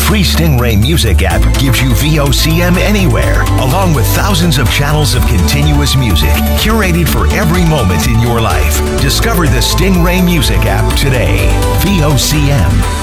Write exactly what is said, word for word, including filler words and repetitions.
free Stingray Music app gives you V O C M anywhere, along with thousands of channels of continuous music curated for every moment in your life. Discover the Stingray Music app today. V O C M.